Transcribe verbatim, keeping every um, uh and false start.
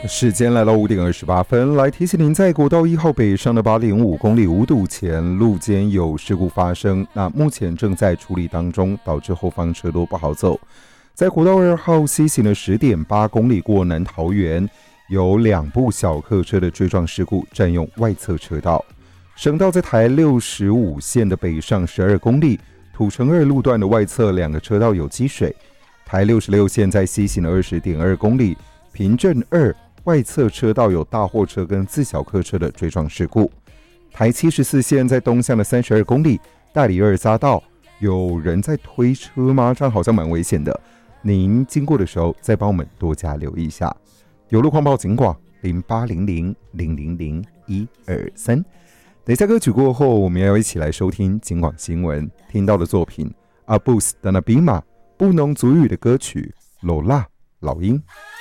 时间来到五点二十八分，来提醒您，在国道一号北上的八点五公里五堵前路间有事故发生，那目前正在处理当中，导致后方车多不好走。在国道二号西行的十点八公里过南桃园，有两部小客车的追撞事故，占用外侧车道。省道在台六十五线的北上十二公里，土城二路段的外侧两个车道有积水。台六十六线在西行的二十点二公里，平镇二外侧车道有大货车跟自小客车的追撞事故。台七十四线在东向的三十二公里，大里二匝道有人在推车吗？这样好像蛮危险的。您经过的时候，再帮我们多加留意一下。有路况报警广零八零零零零零一二三。等一下歌曲过后，我们要一起来收听警广新闻。听到的作品阿布斯的那比马布农族语的歌曲《罗拉老鹰》。